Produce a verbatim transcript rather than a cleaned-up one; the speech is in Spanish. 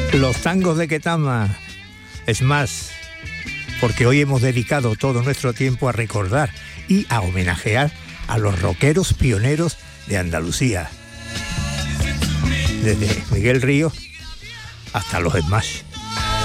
Los tangos de Ketama. Es más, porque hoy hemos dedicado todo nuestro tiempo a recordar y a homenajear a los rockeros pioneros de Andalucía. Desde Miguel Ríos hasta los Smash.